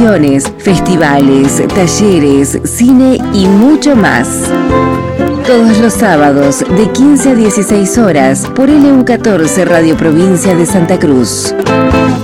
festivales, talleres, cine y mucho más. Todos los sábados de 15 a 16 horas por LU14 Radio Provincia de Santa Cruz.